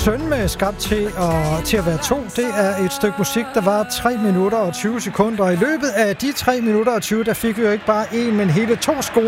søn med Skabt til at være to. Det er et stykke musik, der var 3 minutter og 20 sekunder. Og i løbet af de 3 minutter og 20, der fik vi jo ikke bare en, men hele 2 score